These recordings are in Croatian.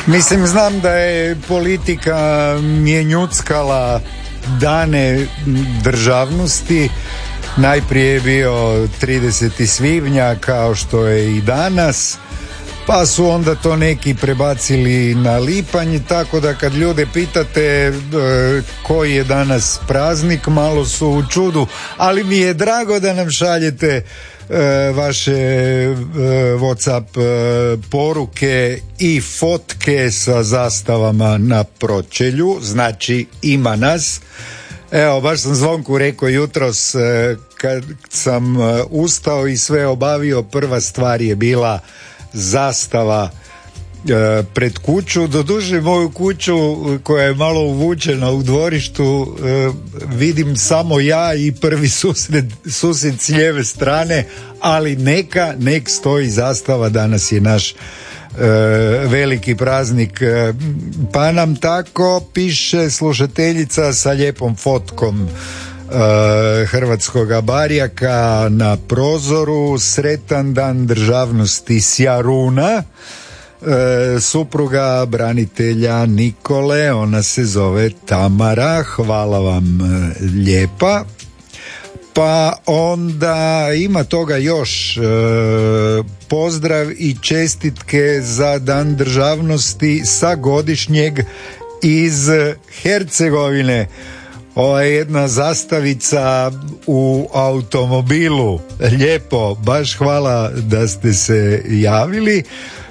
Mislim, znam da je politika mjenjuckala dane državnosti. Najprije je bio 30. svibnja kao što je i danas, pa su onda to neki prebacili na lipanj, tako da kad ljude pitate koji je danas praznik, malo su u čudu, ali mi je drago da nam šaljete vaše WhatsApp poruke i fotke sa zastavama na pročelju, znači ima nas. Evo, baš sam Zvonku rekao jutros kad sam ustao i sve obavio, prva stvar je bila zastava pred kuću. Doduše moju kuću koja je malo uvučena u dvorištu vidim samo ja i prvi susjed s lijeve strane, ali nek stoji zastava, danas je naš veliki praznik. Pa nam tako piše slušateljica sa lijepom fotkom hrvatskoga barjaka na prozoru. Sretan dan državnosti s Jaruna, supruga branitelja Nikole, ona se zove Tamara, hvala vam lijepa. Pa onda ima toga još, pozdrav i čestitke za dan državnosti sa godišnjeg iz Hercegovine. Ova je jedna zastavica u automobilu, lijepo, baš hvala da ste se javili.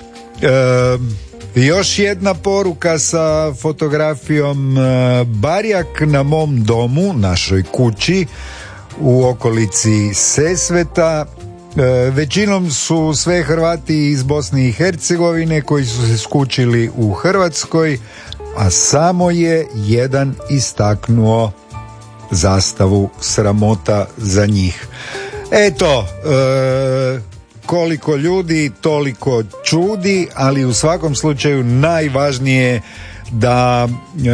Još jedna poruka sa fotografijom, barjak na mom domu, našoj kući u okolici Sesveta. Većinom su sve Hrvati iz Bosne i Hercegovine koji su se skućili u Hrvatskoj, a samo je jedan istaknuo zastavu, sramota za njih. Eto, koliko ljudi, toliko čudi, ali u svakom slučaju najvažnije da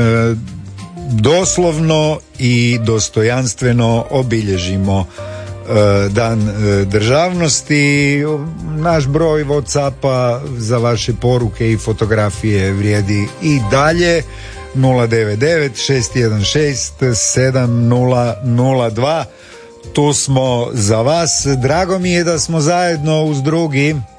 doslovno i dostojanstveno obilježimo dan državnosti. Naš broj WhatsAppa za vaše poruke i fotografije vrijedi i dalje 099 616 7002. Tu smo za vas. Drago mi je da smo zajedno uz drugi.